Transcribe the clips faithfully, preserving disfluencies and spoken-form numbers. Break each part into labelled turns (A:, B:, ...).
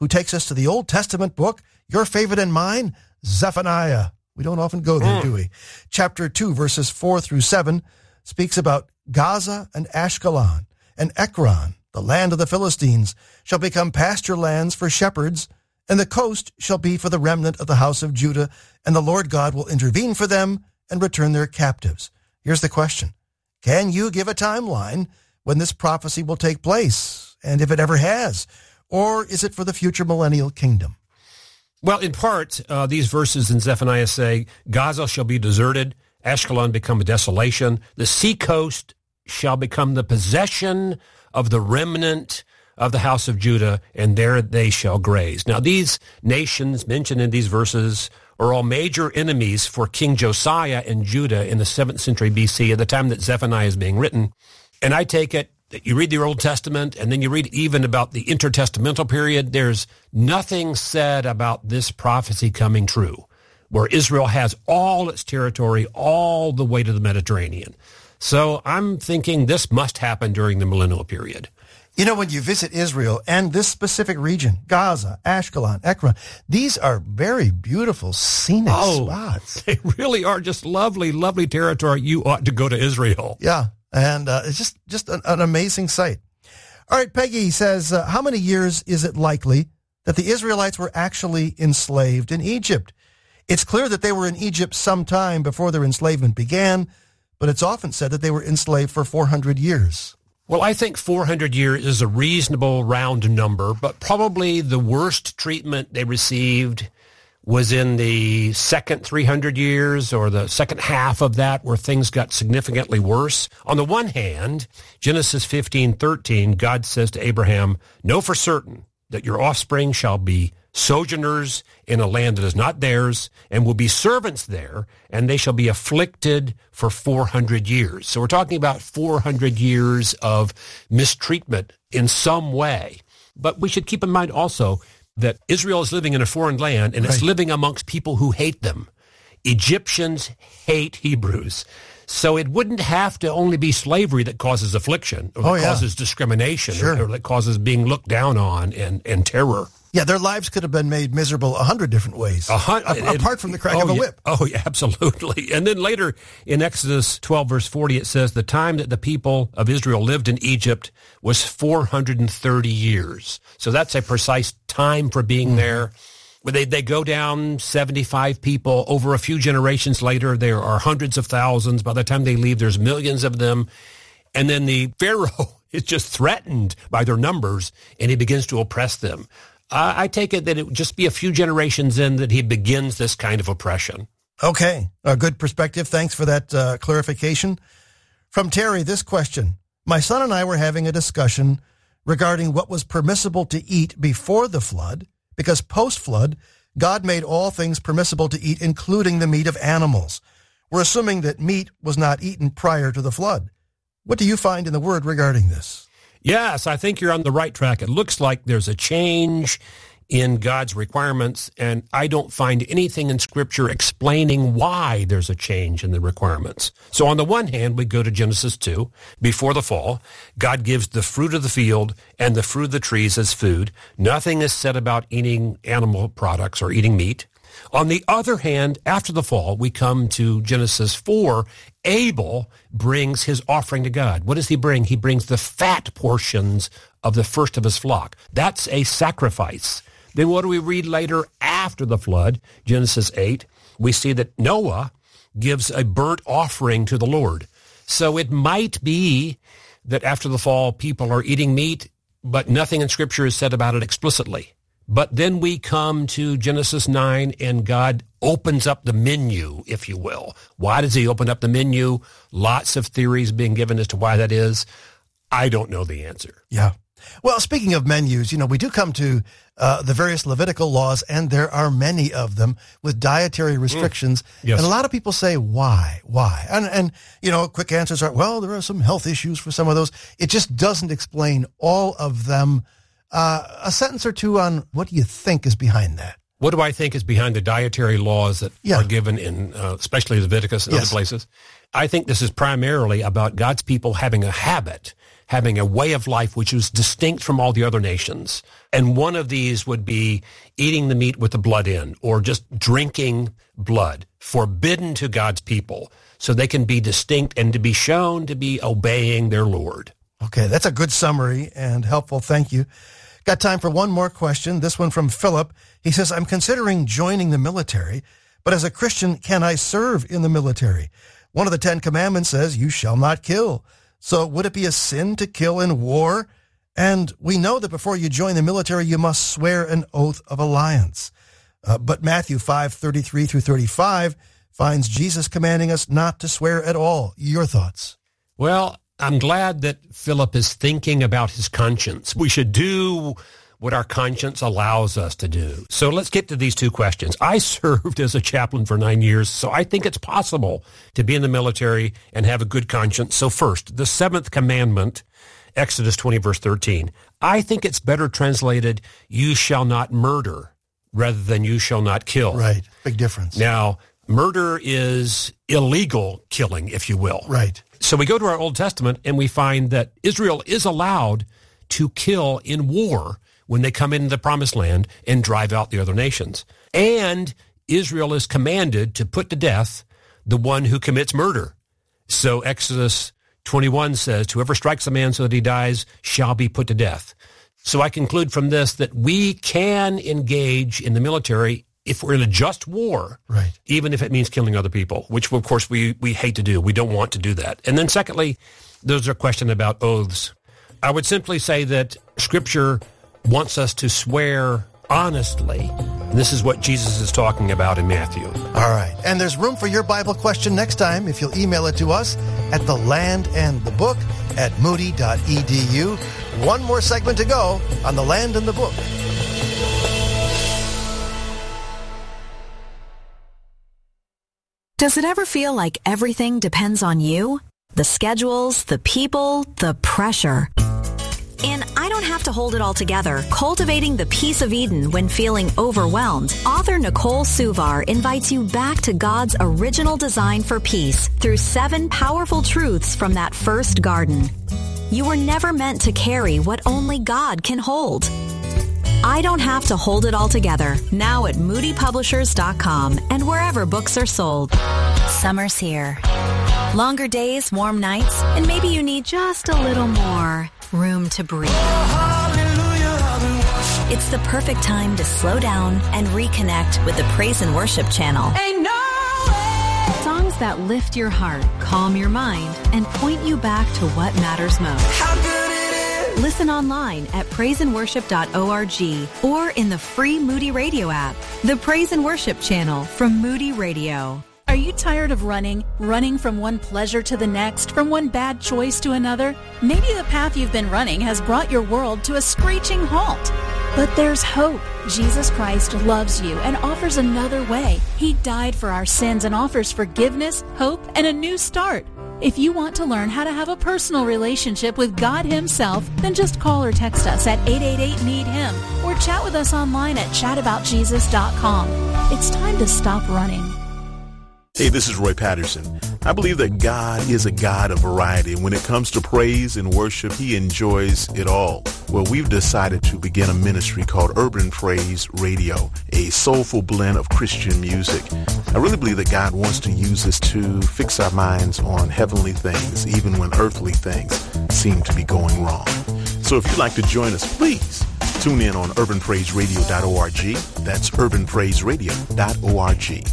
A: who takes us to the Old Testament book, your favorite and mine, Zephaniah. We don't often go there, mm. do we? Chapter two, verses four through seven, speaks about Gaza and Ashkelon and Ekron, the land of the Philistines, shall become pasture lands for shepherds, and the coast shall be for the remnant of the house of Judah, and the Lord God will intervene for them and return their captives. Here's the question. Can you give a timeline when this prophecy will take place, and if it ever has? Or is it for the future millennial kingdom?
B: Well, in part, uh, these verses in Zephaniah say, Gaza shall be deserted, Ashkelon become a desolation, the seacoast shall become the possession of the remnant of the house of Judah, and there they shall graze. Now, these nations mentioned in these verses are all major enemies for King Josiah and Judah in the seventh century B C, at the time that Zephaniah is being written. And I take it that you read the Old Testament, and then you read even about the intertestamental period, there's nothing said about this prophecy coming true, where Israel has all its territory all the way to the Mediterranean. So I'm thinking this must happen during the millennial period.
A: You know, when you visit Israel and this specific region, Gaza, Ashkelon, Ekron, these are very beautiful scenic
B: oh,
A: spots.
B: They really are just lovely, lovely territory. You ought to go to Israel.
A: Yeah, and uh, it's just, just an, an amazing sight. All right, Peggy says, uh, how many years is it likely that the Israelites were actually enslaved in Egypt? It's clear that they were in Egypt sometime before their enslavement began, but it's often said that they were enslaved for four hundred years.
B: Well, I think four hundred years is a reasonable round number, but probably the worst treatment they received was in the second three hundred years, or the second half of that, where things got significantly worse. On the one hand, Genesis fifteen thirteen, God says to Abraham, know for certain that your offspring shall be sojourners in a land that is not theirs, and will be servants there, and they shall be afflicted for four hundred years. So we're talking about four hundred years of mistreatment in some way. But we should keep in mind also that Israel is living in a foreign land, and right. It's living amongst people who hate them. Egyptians hate Hebrews. So it wouldn't have to only be slavery that causes affliction, or that oh, yeah. causes discrimination, sure. or, or that causes being looked down on and, and terror.
A: Yeah, their lives could have been made miserable a hundred different ways, a hun- a- apart from the crack
B: oh,
A: of a
B: yeah.
A: whip.
B: Oh, yeah, absolutely. And then later in Exodus twelve, verse forty, it says, the time that the people of Israel lived in Egypt was four hundred thirty years. So that's a precise time for being mm. there. They, they go down seventy-five people. Over a few generations later, there are hundreds of thousands. By the time they leave, there's millions of them. And then the Pharaoh is just threatened by their numbers, and he begins to oppress them. I take it that it would just be a few generations in that he begins this kind of oppression.
A: Okay, a good perspective. Thanks for that uh, clarification. From Terry, this question. My son and I were having a discussion regarding what was permissible to eat before the flood, because post-flood, God made all things permissible to eat, including the meat of animals. We're assuming that meat was not eaten prior to the flood. What do you find in the Word regarding this?
B: Yes, I think you're on the right track. It looks like there's a change in God's requirements, and I don't find anything in Scripture explaining why there's a change in the requirements. So on the one hand, we go to Genesis two. Before the fall, God gives the fruit of the field and the fruit of the trees as food. Nothing is said about eating animal products or eating meat. On the other hand, after the fall, we come to Genesis four. Abel brings his offering to God. What does he bring? He brings the fat portions of the first of his flock. That's a sacrifice. Then what do we read later after the flood? Genesis eight. We see that Noah gives a burnt offering to the Lord. So it might be that after the fall, people are eating meat, but nothing in Scripture is said about it explicitly. But then we come to Genesis nine, and God opens up the menu, if you will. Why does he open up the menu? Lots of theories being given as to why that is. I don't know the answer.
A: Yeah. Well, speaking of menus, you know, we do come to uh, the various Levitical laws, and there are many of them with dietary restrictions. Mm. Yes. And a lot of people say, why? Why? And, and, you know, quick answers are, well, there are some health issues for some of those. It just doesn't explain all of them. Uh, a sentence or two on what do you think is behind that?
B: What do I think is behind the dietary laws that yeah. are given in, uh, especially Leviticus and yes. other places? I think this is primarily about God's people having a habit, having a way of life which was distinct from all the other nations. And one of these would be eating the meat with the blood in, or just drinking blood, forbidden to God's people, so they can be distinct and to be shown to be obeying their Lord.
A: Okay, that's a good summary and helpful. Thank you. Got time for one more question. This one from Philip. He says, I'm considering joining the military, but as a Christian, can I serve in the military? One of the Ten Commandments says, you shall not kill. So would it be a sin to kill in war? And we know that before you join the military, you must swear an oath of alliance. Uh, but Matthew five thirty-three through thirty-five finds Jesus commanding us not to swear at all. Your thoughts?
B: Well, I'm glad that Philip is thinking about his conscience. We should do what our conscience allows us to do. So let's get to these two questions. I served as a chaplain for nine years, so I think it's possible to be in the military and have a good conscience. So first, the seventh commandment, Exodus twenty, verse thirteen. I think it's better translated, you shall not murder, rather than you shall not kill.
A: Right. Big difference.
B: Now, murder is illegal killing, if you will.
A: Right.
B: So we go to our Old Testament and we find that Israel is allowed to kill in war when they come into the Promised Land and drive out the other nations. And Israel is commanded to put to death the one who commits murder. So Exodus twenty-one says, whoever strikes a man so that he dies shall be put to death. So I conclude from this that we can engage in the military if we're in a just war,
A: right,
B: even if it means killing other people, which, of course, we, we hate to do. We don't want to do that. And then secondly, there's a question about oaths. I would simply say that Scripture wants us to swear honestly. This is what Jesus is talking about in Matthew.
A: All right. And there's room for your Bible question next time if you'll email it to us at the land and the book at moody dot e d u. One more segment to go on The Land and the Book.
C: Does it ever feel like everything depends on you? The schedules, the people, the pressure. In I Don't Have to Hold It All Together, Cultivating the Peace of Eden When Feeling Overwhelmed, author Nicole Suvar invites you back to God's original design for peace through seven powerful truths from that first garden. You were never meant to carry what only God can hold. I Don't Have to Hold It All Together, now at moody publishers dot com and wherever books are sold. Summer's here. Longer days, warm nights, and maybe you need just a little more room to breathe. It's the perfect time to slow down and reconnect with the Praise and Worship channel.
D: Ain't no way.
C: Songs that lift your heart, calm your mind, and point you back to what matters most.
D: How good it is.
C: Listen online at praise and worship dot org or in the free Moody Radio app. The Praise and Worship channel from Moody Radio.
E: Are you tired of running, running from one pleasure to the next, from one bad choice to another? Maybe the path you've been running has brought your world to a screeching halt. But there's hope. Jesus Christ loves you and offers another way. He died for our sins and offers forgiveness, hope, and a new start. If you want to learn how to have a personal relationship with God Himself, then just call or text us at eight eight eight, need him or chat with us online at chat about jesus dot com. It's time to stop running.
F: Hey, this is Roy Patterson. I believe that God is a God of variety. When it comes to praise and worship, He enjoys it all. Well, we've decided to begin a ministry called Urban Praise Radio, a soulful blend of Christian music. I really believe that God wants to use this to fix our minds on heavenly things, even when earthly things seem to be going wrong. So if you'd like to join us, please tune in on urban praise radio dot org. That's urban praise radio dot org.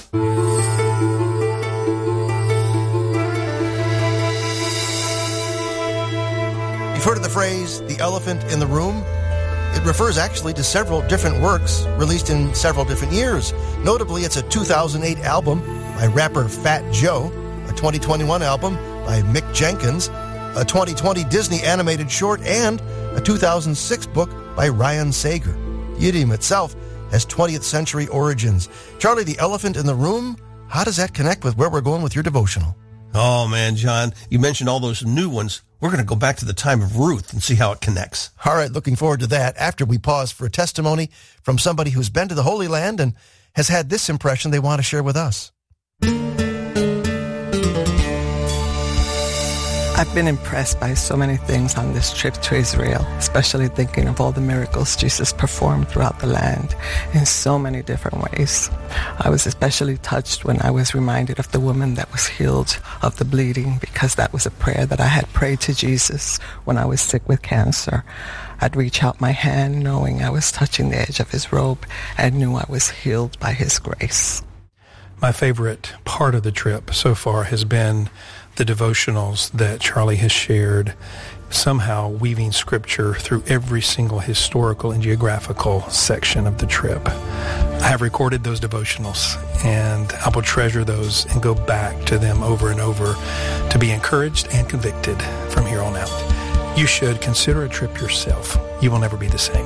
A: You've heard of the phrase, the elephant in the room? It refers actually to several different works released in several different years. Notably, it's a two thousand eight album by rapper Fat Joe, a twenty twenty-one album by Mick Jenkins, a twenty twenty Disney animated short, and a two thousand six book by Ryan Sager. The idiom itself has twentieth century origins. Charlie, the elephant in the room, how does that connect with where we're going with your devotional?
G: Oh, man, John, you mentioned all those new ones. We're going to go back to the time of Ruth and see how it connects.
A: All right, looking forward to that after we pause for a testimony from somebody who's been to the Holy Land and has had this impression they want to share with us.
H: I I've been impressed by so many things on this trip to Israel, especially thinking of all the miracles Jesus performed throughout the land in so many different ways. I was especially touched when I was reminded of the woman that was healed of the bleeding, because that was a prayer that I had prayed to Jesus when I was sick with cancer. I'd reach out my hand knowing I was touching the edge of his robe and knew I was healed by his grace.
I: My favorite part of the trip so far has been the devotionals that Charlie has shared, somehow weaving scripture through every single historical and geographical section of the trip. I have recorded those devotionals, and I will treasure those and go back to them over and over to be encouraged and convicted from here on out. You should consider a trip yourself. You will never be the same.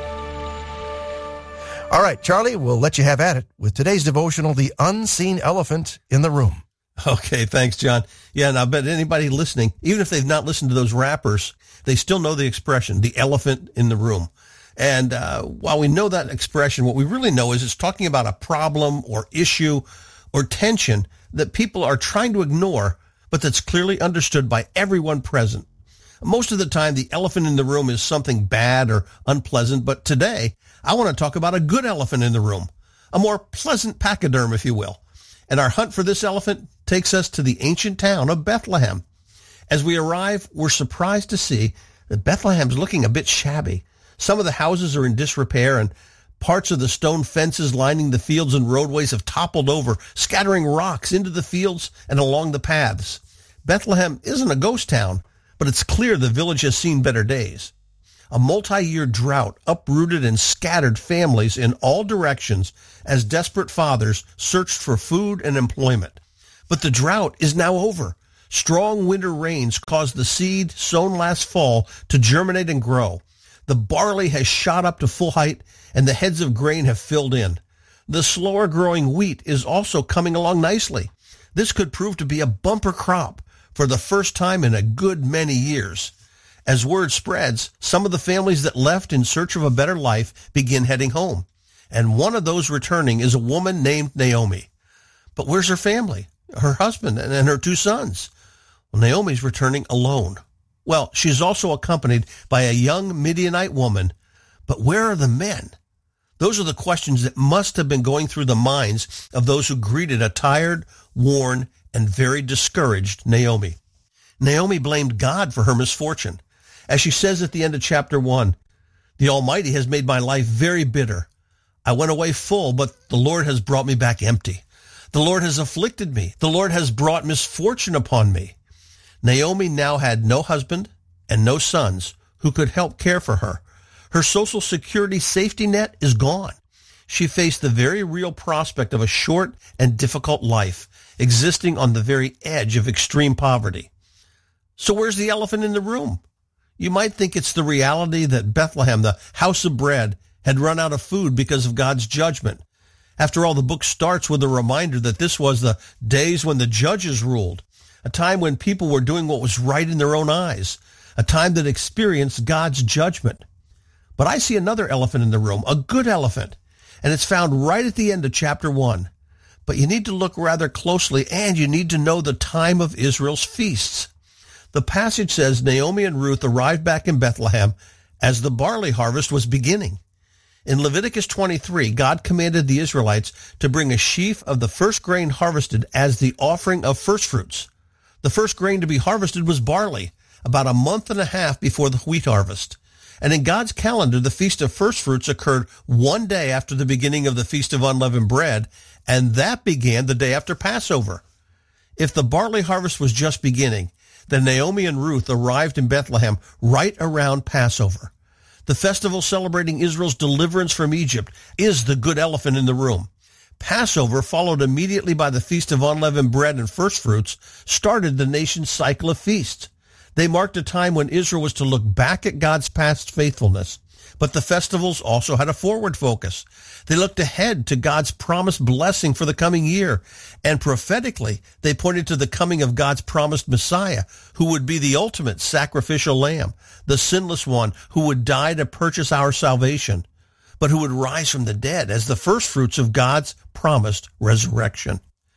A: All right, Charlie, we'll let you have at it with today's devotional, The Unseen Elephant in the Room.
G: Okay, thanks, John. Yeah, and I bet anybody listening, even if they've not listened to those rappers, they still know the expression, the elephant in the room. And uh, while we know that expression, what we really know is it's talking about a problem or issue or tension that people are trying to ignore, but that's clearly understood by everyone present. Most of the time, the elephant in the room is something bad or unpleasant, but today, I want to talk about a good elephant in the room, a more pleasant pachyderm, if you will. And our hunt for this elephant takes us to the ancient town of Bethlehem. As we arrive, we're surprised to see that Bethlehem's looking a bit shabby. Some of the houses are in disrepair, and parts of the stone fences lining the fields and roadways have toppled over, scattering rocks into the fields and along the paths. Bethlehem isn't a ghost town, but it's clear the village has seen better days. A multi-year drought uprooted and scattered families in all directions as desperate fathers searched for food and employment. But the drought is now over. Strong winter rains caused the seed sown last fall to germinate and grow. The barley has shot up to full height, and the heads of grain have filled in. The slower growing wheat is also coming along nicely. This could prove to be a bumper crop for the first time in a good many years. As word spreads, some of the families that left in search of a better life begin heading home. And one of those returning is a woman named Naomi. But where's her family, her husband, and her two sons? Well, Naomi's returning alone. Well, she's also accompanied by a young Midianite woman. But where are the men? Those are the questions that must have been going through the minds of those who greeted a tired, worn, and very discouraged Naomi. Naomi blamed God for her misfortune. As she says at the end of chapter one, "The Almighty has made my life very bitter. I went away full, but the Lord has brought me back empty. The Lord has afflicted me. The Lord has brought misfortune upon me." Naomi now had no husband and no sons who could help care for her. Her social security safety net is gone. She faced the very real prospect of a short and difficult life, existing on the very edge of extreme poverty. So where's the elephant in the room? You might think it's the reality that Bethlehem, the house of bread, had run out of food because of God's judgment. After all, the book starts with a reminder that this was the days when the judges ruled, a time when people were doing what was right in their own eyes, a time that experienced God's judgment. But I see another elephant in the room, a good elephant, and it's found right at the end of chapter one. But you need to look rather closely, and you need to know the time of Israel's feasts. The passage says Naomi and Ruth arrived back in Bethlehem as the barley harvest was beginning. In Leviticus twenty-three, God commanded the Israelites to bring a sheaf of the first grain harvested as the offering of firstfruits. The first grain to be harvested was barley, about a month and a half before the wheat harvest. And in God's calendar, the Feast of Firstfruits occurred one day after the beginning of the Feast of Unleavened Bread, and that began the day after Passover. If the barley harvest was just beginning, then Naomi and Ruth arrived in Bethlehem right around Passover. The festival celebrating Israel's deliverance from Egypt is the good elephant in the room. Passover, followed immediately by the Feast of Unleavened Bread and Firstfruits, started the nation's cycle of feasts. They marked a time when Israel was to look back at God's past faithfulness. But the festivals also had a forward focus. They looked ahead to God's promised blessing for the coming year. And prophetically, they pointed to the coming of God's promised Messiah, who would be the ultimate sacrificial lamb, the sinless one who would die to purchase our salvation, but who would rise from the dead as the firstfruits of God's promised resurrection.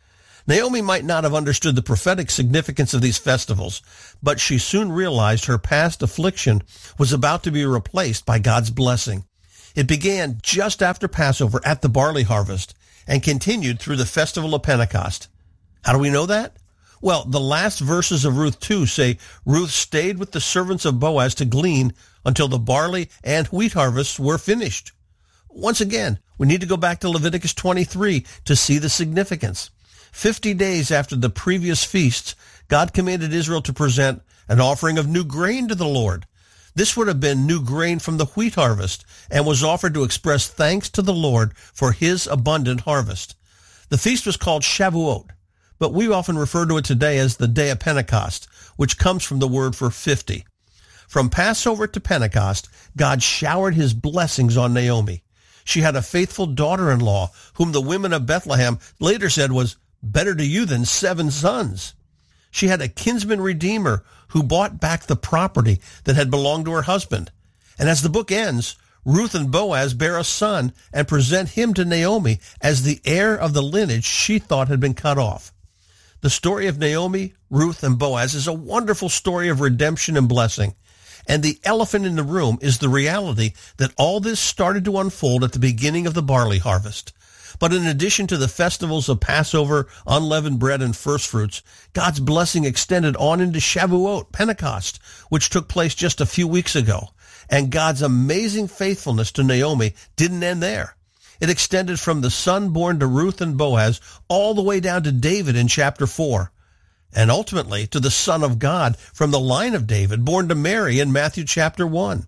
G: Naomi might not have understood the prophetic significance of these festivals, but she soon realized her past affliction was about to be replaced by God's blessing. It began just after Passover at the barley harvest and continued through the festival of Pentecost. How do we know that? Well, the last verses of Ruth two say Ruth stayed with the servants of Boaz to glean until the barley and wheat harvests were finished. Once again, we need to go back to Leviticus twenty-three to see the significance. Fifty days after the previous feasts, God commanded Israel to present an offering of new grain to the Lord. This would have been new grain from the wheat harvest and was offered to express thanks to the Lord for his abundant harvest. The feast was called Shavuot, but we often refer to it today as the Day of Pentecost, which comes from the word for fifty. From Passover to Pentecost, God showered his blessings on Naomi. She had a faithful daughter-in-law, whom the women of Bethlehem later said was better to you than seven sons. She had a kinsman redeemer who bought back the property that had belonged to her husband. And as the book ends, Ruth and Boaz bear a son and present him to Naomi as the heir of the lineage she thought had been cut off. The story of Naomi, Ruth, and Boaz is a wonderful story of redemption and blessing. And the elephant in the room is the reality that all this started to unfold at the beginning of the barley harvest. But in addition to the festivals of Passover, unleavened bread, and first fruits, God's blessing extended on into Shavuot, Pentecost, which took place just a few weeks ago. And God's amazing faithfulness to Naomi didn't end there. It extended from the son born to Ruth and Boaz all the way down to David in chapter four. And ultimately to the Son of God from the line of David, born to Mary in Matthew chapter one.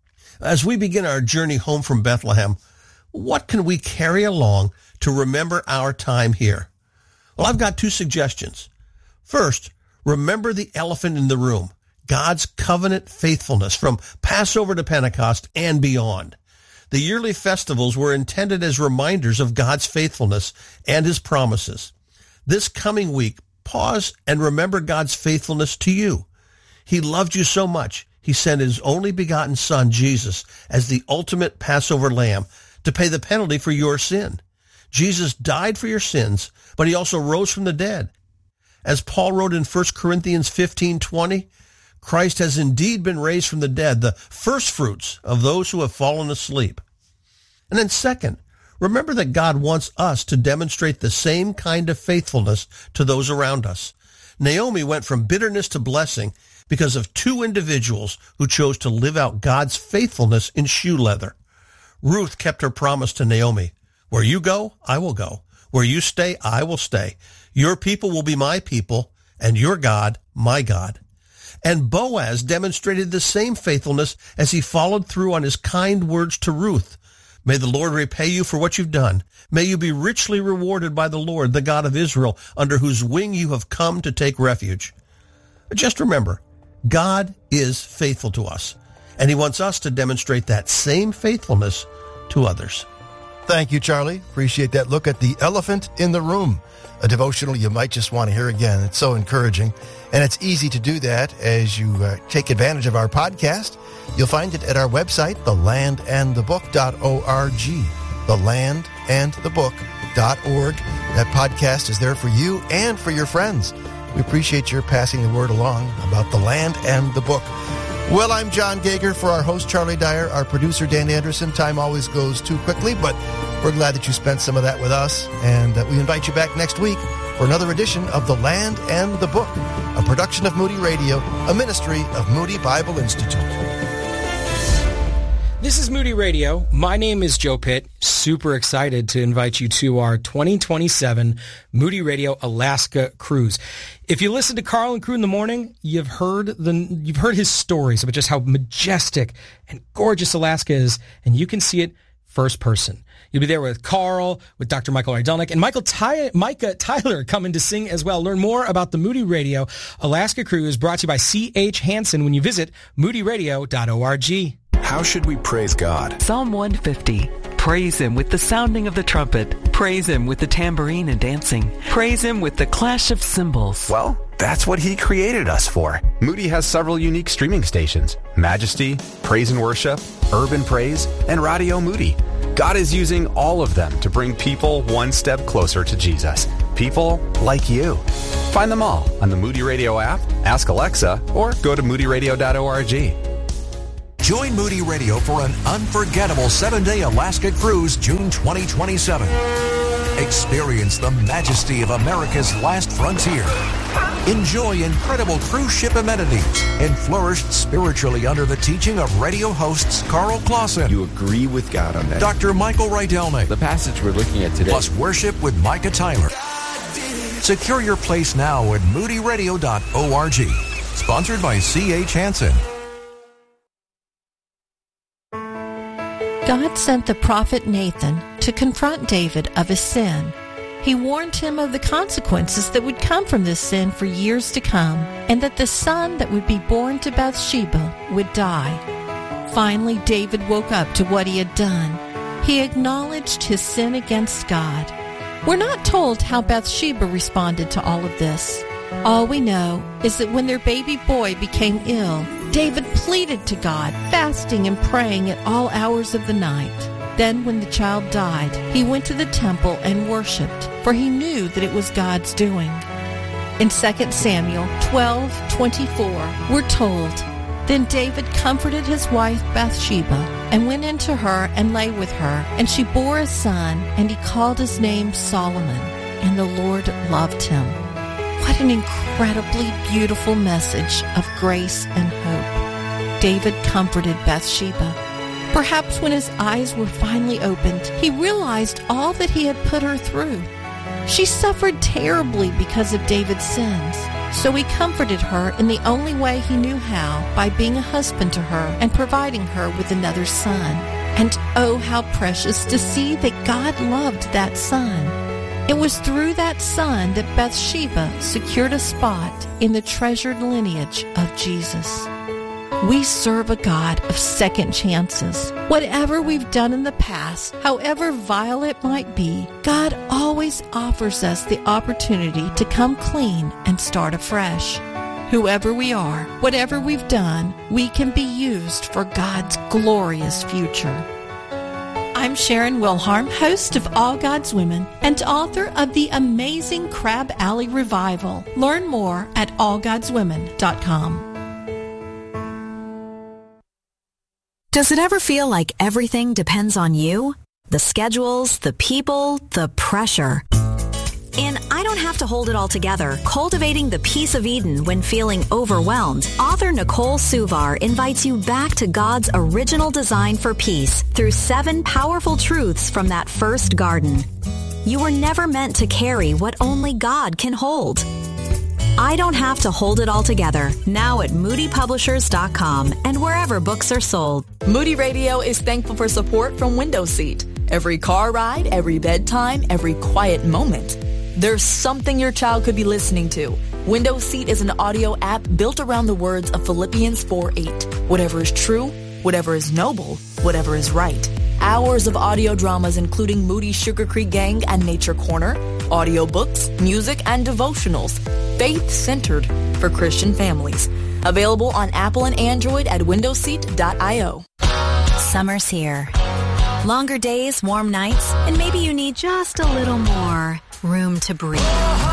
G: As we begin our journey home from Bethlehem, what can we carry along to remember our time here? Well, I've got two suggestions. First, remember the elephant in the room, God's covenant faithfulness from Passover to Pentecost and beyond. The yearly festivals were intended as reminders of God's faithfulness and his promises. This coming week, pause and remember God's faithfulness to you. He loved you so much, he sent his only begotten son, Jesus, as the ultimate Passover lamb to pay the penalty for your sin. Jesus died for your sins, but he also rose from the dead. As Paul wrote in First Corinthians fifteen twenty, Christ has indeed been raised from the dead, the first fruits of those who have fallen asleep. And then second, remember that God wants us to demonstrate the same kind of faithfulness to those around us. Naomi went from bitterness to blessing because of two individuals who chose to live out God's faithfulness in shoe leather. Ruth kept her promise to Naomi. Where you go, I will go. Where you stay, I will stay. Your people will be my people, and your God, my God. And Boaz demonstrated the same faithfulness as he followed through on his kind words to Ruth. May the Lord repay you for what you've done. May you be richly rewarded by the Lord, the God of Israel, under whose wing you have come to take refuge. Just remember, God is faithful to us, and he wants us to demonstrate that same faithfulness to others.
A: Thank you, Charlie. Appreciate that look at the elephant in the room, a devotional you might just want to hear again. It's so encouraging, and it's easy to do that as you uh, take advantage of our podcast. You'll find it at our website, the land and the book dot org, the land and the book dot org. That podcast is there for you and for your friends. We appreciate your passing the word along about the land and the book. Well, I'm John Gager for our host, Charlie Dyer, our producer, Dan Anderson. Time always goes too quickly, but we're glad that you spent some of that with us. And uh, we invite you back next week for another edition of The Land and the Book, a production of Moody Radio, a ministry of Moody Bible Institute.
J: This is Moody Radio. My name is Joe Pitt. Super excited to invite you to our twenty twenty-seven Moody Radio Alaska cruise. If you listen to Carl and crew in the morning, you've heard the you've heard his stories about just how majestic and gorgeous Alaska is, and you can see it first person. You'll be there with Carl, with Doctor Michael Rydelnik, and Michael Ty- Micah Tyler coming to sing as well. Learn more about the Moody Radio Alaska cruise brought to you by C H Hansen when you visit moody radio dot org.
K: How should we praise God?
L: Psalm one fifty. Praise him with the sounding of the trumpet. Praise him with the tambourine and dancing. Praise him with the clash of cymbals.
K: Well, that's what he created us for. Moody has several unique streaming stations: Majesty, Praise and Worship, Urban Praise, and Radio Moody. God is using all of them to bring people one step closer to Jesus. people like you. Find them all on the Moody Radio app, Ask Alexa, or go to moody radio dot org.
M: Join Moody Radio for an unforgettable seven-day Alaska cruise June twenty twenty-seven. Experience the majesty of America's last frontier. Enjoy incredible cruise ship amenities and flourish spiritually under the teaching of radio hosts Carl Clausen.
N: You agree with God on that.
M: Doctor Michael Rydelnik.
N: The passage we're looking at today.
M: Plus worship with Micah Tyler. Secure your place now at moody radio dot org. Sponsored by C H Hansen.
O: God sent the prophet Nathan to confront David of his sin. He warned him of the consequences that would come from this sin for years to come, and that the son that would be born to Bathsheba would die. Finally, David woke up to what he had done. He acknowledged his sin against God. We're not told how Bathsheba responded to all of this. All we know is that when their baby boy became ill, David pleaded to God, fasting and praying at all hours of the night. Then when the child died, he went to the temple and worshipped, for he knew that it was God's doing. In Second Samuel twelve twenty-four, we're told, Then David comforted his wife Bathsheba, and went into her and lay with her, and she bore a son, and he called his name Solomon, and the Lord loved him. What an incredibly beautiful message of grace and hope. David comforted Bathsheba. Perhaps when his eyes were finally opened, he realized all that he had put her through. She suffered terribly because of David's sins, so he comforted her in the only way he knew how, by being a husband to her and providing her with another son. And oh, how precious to see that God loved that son. It was through that son that Bathsheba secured a spot in the treasured lineage of Jesus. We serve a God of second chances. Whatever we've done in the past, however vile it might be, God always offers us the opportunity to come clean and start afresh. Whoever we are, whatever we've done, we can be used for God's glorious future. I'm Sharon Wilharm, host of All God's Women and author of the amazing Crab Alley Revival. Learn more at all gods women dot com.
C: Does it ever feel like everything depends on you? The schedules, the people, the pressure. In I Don't Have to Hold It All Together, Cultivating the Peace of Eden When Feeling Overwhelmed, author Nicole Suvar invites you back to God's original design for peace through seven powerful truths from that first garden. You were never meant to carry what only God can hold. I Don't Have to Hold It All Together, now at moody publishers dot com and wherever books are sold.
P: Moody Radio is thankful for support from Window Seat. Every car ride, every bedtime, every quiet moment. There's something your child could be listening to. Window Seat is an audio app built around the words of Philippians four eight. Whatever is true, whatever is noble, whatever is right. Hours of audio dramas including Moody Sugar Creek Gang and Nature Corner, audiobooks, music, and devotionals. Faith-centered for Christian families. Available on Apple and Android at window seat dot io.
C: Summer's here. Longer days, warm nights, and maybe you need just a little more room to breathe.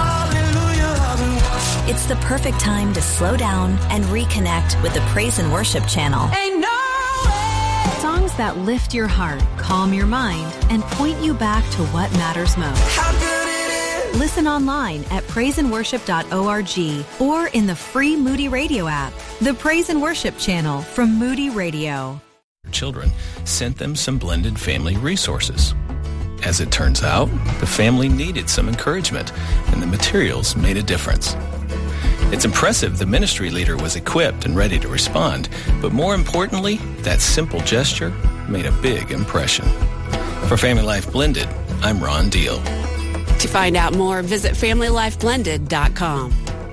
C: It's the perfect time to slow down and reconnect with the Praise and Worship channel.
D: Ain't no way.
C: Songs that lift your heart, calm your mind, and point you back to what matters most.
D: How good it is.
C: Listen online at praise and worship dot org or in the free Moody Radio app. The Praise and Worship channel from Moody Radio.
Q: Children sent them some blended family resources. As it turns out, the family needed some encouragement, and the materials made a difference. It's impressive the ministry leader was equipped and ready to respond, but more importantly, that simple gesture made a big impression. For Family Life Blended, I'm Ron Deal.
R: To find out more, visit family life blended dot com.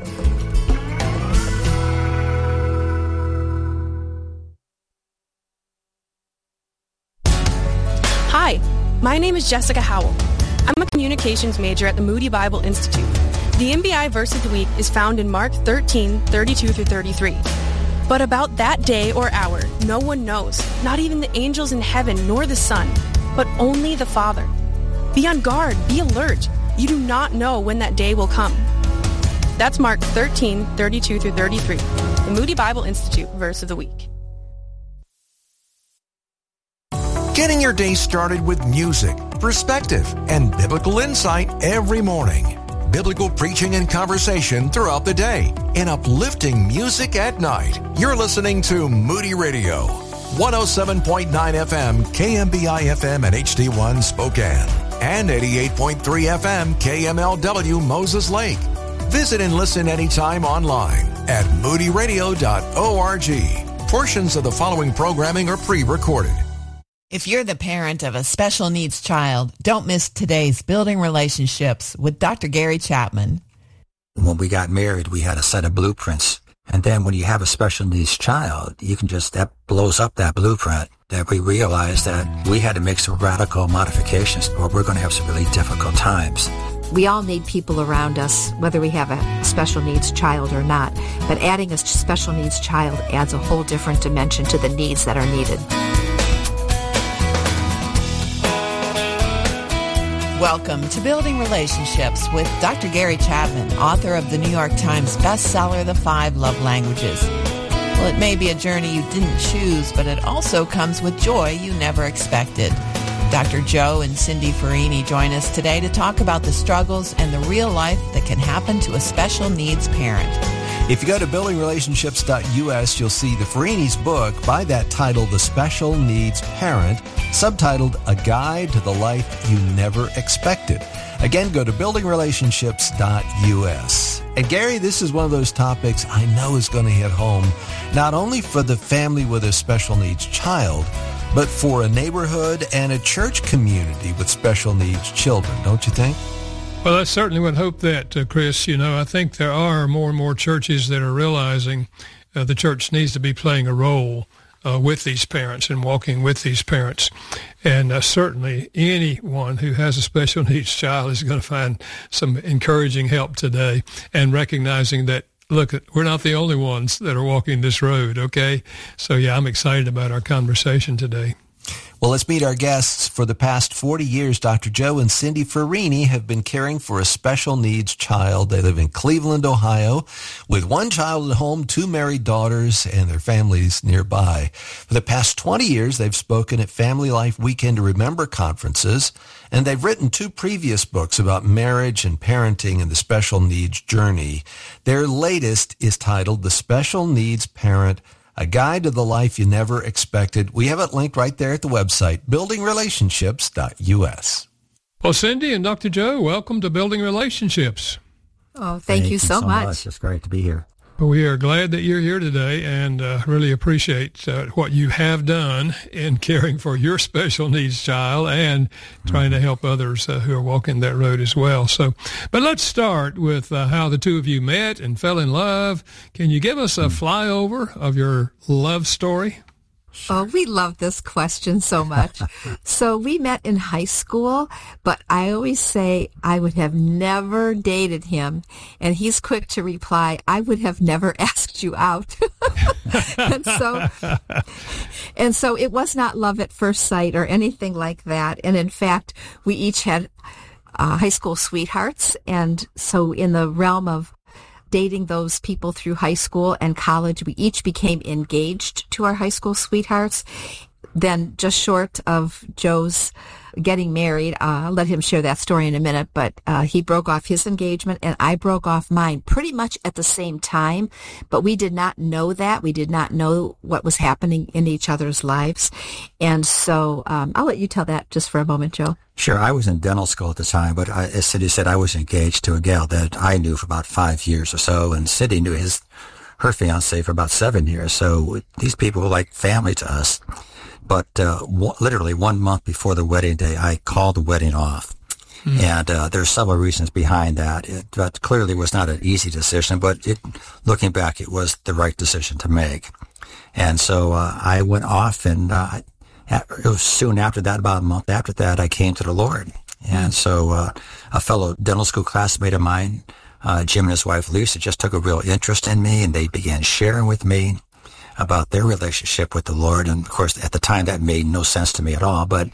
S: Hi, my name is Jessica Howell. I'm a communications major at the Moody Bible Institute. The M B I verse of the week is found in Mark thirteen, thirty-two through thirty-three. But about that day or hour, no one knows, not even the angels in heaven nor the Son, but only the Father. Be on guard, be alert. You do not know when that day will come. That's Mark thirteen, thirty-two through thirty-three, the Moody Bible Institute verse of the week.
M: Getting your day started with music, perspective, and biblical insight every morning. Biblical preaching and conversation throughout the day, and uplifting music at night. You're listening to Moody Radio, one oh seven point nine F M, K M B I F M and H D one Spokane, and eighty-eight point three F M, K M L W Moses Lake. Visit and listen anytime online at moody radio dot org. Portions of the following programming are pre-recorded.
T: If you're the parent of a special needs child, don't miss today's Building Relationships with Doctor Gary Chapman.
U: When we got married, we had a set of blueprints. And then when you have a special needs child, you can just, that blows up that blueprint. That we realized that we had to make some radical modifications, or we're going to have some really difficult times.
V: We all need people around us, whether we have a special needs child or not. But adding a special needs child adds a whole different dimension to the needs that are needed.
T: Welcome to Building Relationships with Doctor Gary Chapman, author of the New York Times bestseller, The Five Love Languages. Well, it may be a journey you didn't choose, but it also comes with joy you never expected. Doctor Joe and Cindy Farini join us today to talk about the struggles and the real life that can happen to a special needs parent.
W: If you go to building relationships dot U S, you'll see the Farini's book by that title, The Special Needs Parent, subtitled A Guide to the Life You Never Expected. Again, go to building relationships dot U S. And Gary, this is one of those topics I know is going to hit home, not only for the family with a special needs child, but for a neighborhood and a church community with special needs children, don't you think?
I: Well, I certainly would hope that, uh, Chris. You know, I think there are more and more churches that are realizing uh, the church needs to be playing a role uh, with these parents and walking with these parents. And uh, certainly anyone who has a special needs child is going to find some encouraging help today, and recognizing that, look, we're not the only ones that are walking this road, okay? So, yeah, I'm excited about our conversation today.
W: Well, let's meet our guests. For the past forty years, Doctor Joe and Cindy Farini have been caring for a special needs child. They live in Cleveland, Ohio, with one child at home, two married daughters, and their families nearby. For the past twenty years, they've spoken at Family Life Weekend to Remember conferences, and they've written two previous books about marriage and parenting and the special needs journey. Their latest is titled The Special Needs Parent, A Guide to the Life You Never Expected. We have it linked right there at the website, building relationships dot U S.
I: Well, Cindy and Doctor Joe, welcome to Building Relationships.
V: Oh, thank, thank you so, so much.
U: much. It's great to be here.
I: We are glad that you're here today, and uh, really appreciate uh, what you have done in caring for your special needs child and trying to help others uh, who are walking that road as well. So, but let's start with uh, how the two of you met and fell in love. Can you give us a flyover of your love story?
V: Oh, we love this question so much. So we met in high school, but I always say I would have never dated him. And he's quick to reply, I would have never asked you out. and so, and so it was not love at first sight or anything like that. And in fact, we each had uh, high school sweethearts. And so in the realm of dating those people through high school and college, we each became engaged to our high school sweethearts. Then just short of Joe's getting married, uh, I'll let him share that story in a minute, but uh, he broke off his engagement and I broke off mine pretty much at the same time, but we did not know that. We did not know what was happening in each other's lives. And so um, I'll let you tell that just for a moment, Joe.
U: Sure. I was in dental school at the time, but I, as Cindy said, I was engaged to a gal that I knew for about five years or so, and Cindy knew his her fiance for about seven years. So these people were like family to us. But uh, w- literally one month before the wedding day, I called the wedding off. Mm. And uh, there are several reasons behind that. It but clearly was not an easy decision, but it, looking back, it was the right decision to make. And so uh, I went off, and uh, it was soon after that, about a month after that, I came to the Lord. And so uh, a fellow dental school classmate of mine, uh, Jim and his wife Lisa, just took a real interest in me, and they began sharing with me about their relationship with the Lord. And of course, at the time, that made no sense to me at all. But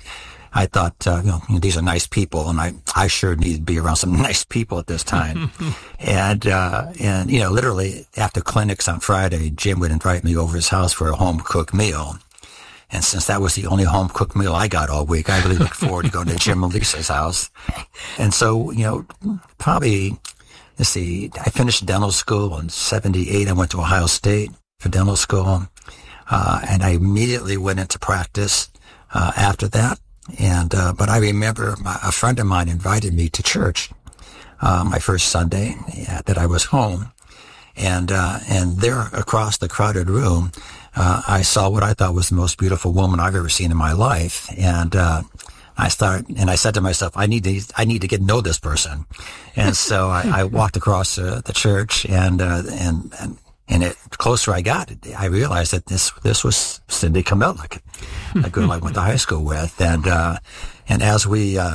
U: I thought, uh, you know, these are nice people, and I, I sure need to be around some nice people at this time. and, uh, and, you know, literally after clinics on Friday, Jim would invite me over his house for a home-cooked meal. And since that was the only home-cooked meal I got all week, I really looked forward to going to Jim and Lisa's house. And so, you know, probably, let's see, I finished dental school in seventy-eight. I went to Ohio State for dental school. Uh, and I immediately went into practice, uh, after that. And, uh, but I remember my, a friend of mine invited me to church, uh, my first Sunday yeah, that I was home. And, uh, and there across the crowded room, uh, I saw what I thought was the most beautiful woman I've ever seen in my life. And, uh, I started, and I said to myself, I need to, I need to get to know this person. And so I, I walked across uh, the church and, uh, and, and, And it, the closer I got, I realized that this this was Cindy Kamelic, a girl I went to high school with. And uh, and as we uh,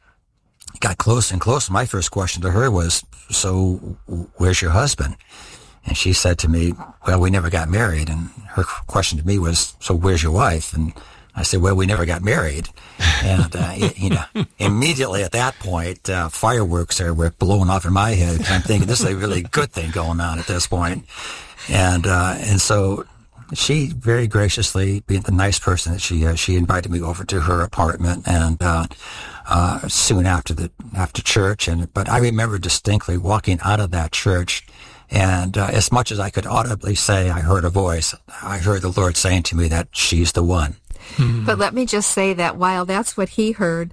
U: got closer and closer, my first question to her was, "So, where's your husband?" And she said to me, "Well, we never got married." And her question to me was, "So, where's your wife?" And I said, "Well, we never got married." And uh, you know, immediately at that point, uh, fireworks are, were blowing off in my head. I'm thinking this is a really good thing going on at this point. And, uh, and so she very graciously, being the nice person that she is, she invited me over to her apartment and, uh, uh, soon after the, after church. And, but I remember distinctly walking out of that church. And, uh, as much as I could audibly say, I heard a voice, I heard the Lord saying to me that she's the one.
V: Mm-hmm. But let me just say that while that's what he heard,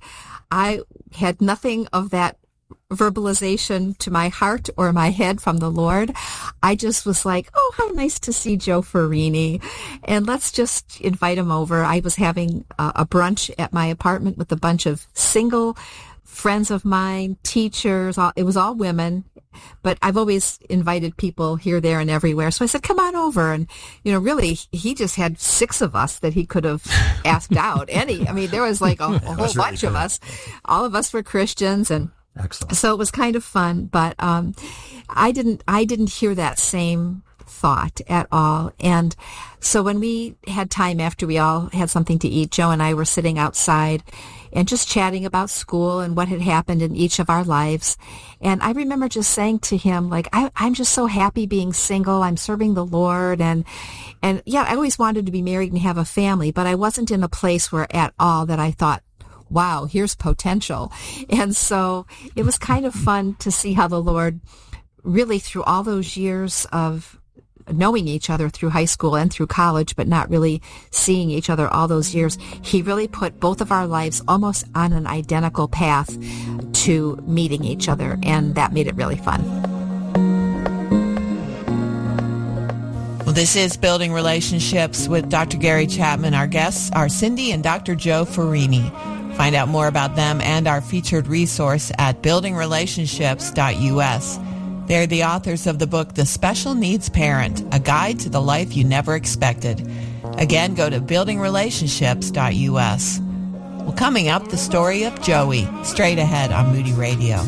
V: I had nothing of that verbalization to my heart or my head from the Lord. I just was like, oh, how nice to see Joe Farini. And let's just invite him over. I was having a, a brunch at my apartment with a bunch of single friends of mine, teachers. All, it was all women. But I've always invited people here, there, and everywhere. So I said, come on over. And, you know, really, he just had six of us that he could have asked out. Any, I mean, there was like a, a whole really bunch good. of us. All of us were Christians. And
U: Excellent.
V: So it was kind of fun. But um, I didn't, I didn't hear that same thought at all. And so when we had time after we all had something to eat, Joe and I were sitting outside and just chatting about school and what had happened in each of our lives. And I remember just saying to him, like, I, I'm just so happy being single. I'm serving the Lord. And, and yeah, I always wanted to be married and have a family, but I wasn't in a place where at all that I thought, wow, here's potential. And so it was kind of fun to see how the Lord really, through all those years of knowing each other through high school and through college, but not really seeing each other all those years, he really put both of our lives almost on an identical path to meeting each other, and that made it really fun.
T: Well, this is Building Relationships with Doctor Gary Chapman. Our guests are Cindy and Doctor Joe Farini. Find out more about them and our featured resource at building relationships dot u s. They're the authors of the book, The Special Needs Parent, A Guide to the Life You Never Expected. Again, go to building relationships dot u s. Well, coming up, the story of Joey, straight ahead on Moody Radio.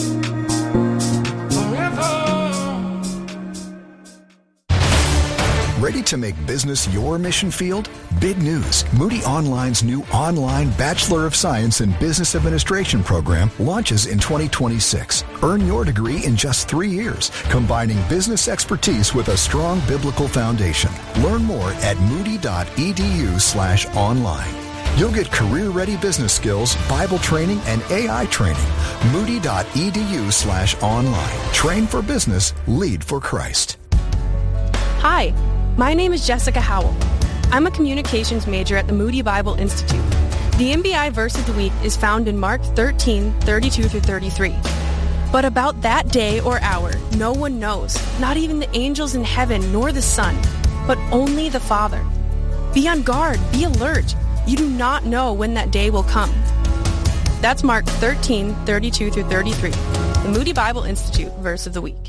B: Ready to make business your mission field? Big news. Moody Online's new online Bachelor of Science in Business Administration program launches in twenty twenty-six. Earn your degree in just three years, combining business expertise with a strong biblical foundation. Learn more at moody.edu slash online. You'll get career-ready business skills, Bible training, and A I training. Moody.edu slash online. Train for business, lead for Christ.
S: Hi. My name is Jessica Howell. I'm a communications major at the Moody Bible Institute. The M B I verse of the week is found in Mark thirteen, thirty-two through thirty-three. But about that day or hour, no one knows, not even the angels in heaven nor the Son, but only the Father. Be on guard, be alert. You do not know when that day will come. That's Mark thirteen, thirty-two through thirty-three, the Moody Bible Institute verse of the week.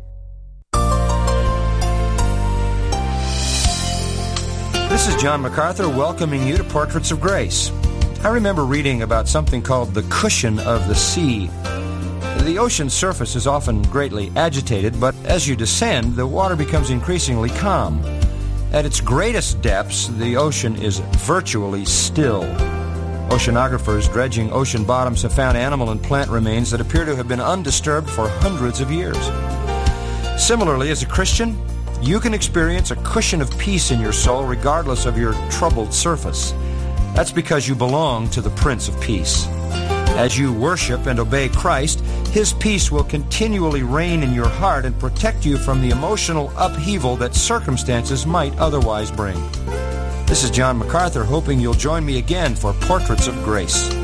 E: This is John MacArthur welcoming you to Portraits of Grace. I remember reading about something called the cushion of the sea. The ocean's surface is often greatly agitated, but as you descend, the water becomes increasingly calm. At its greatest depths, the ocean is virtually still. Oceanographers dredging ocean bottoms have found animal and plant remains that appear to have been undisturbed for hundreds of years. Similarly, as a Christian, you can experience a cushion of peace in your soul regardless of your troubled surface. That's because you belong to the Prince of Peace. As you worship and obey Christ, His peace will continually reign in your heart and protect you from the emotional upheaval that circumstances might otherwise bring. This is John MacArthur, hoping you'll join me again for Portraits of Grace.